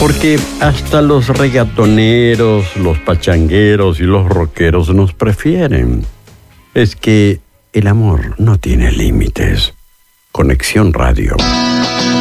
Porque hasta los reggaetoneros, los pachangueros y los rockeros nos prefieren. Es que el amor no tiene límites. Conexión Radio.